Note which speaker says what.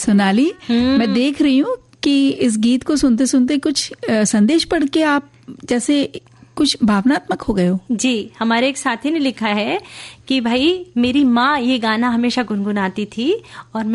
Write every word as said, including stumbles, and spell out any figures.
Speaker 1: सोनाली, मैं देख रही हूँ कि इस गीत को सुनते सुनते कुछ संदेश पढ़ के आप जैसे कुछ भावनात्मक हो गए हो।
Speaker 2: जी, हमारे एक साथी ने लिखा है कि भाई मेरी माँ ये गाना हमेशा गुनगुनाती थी और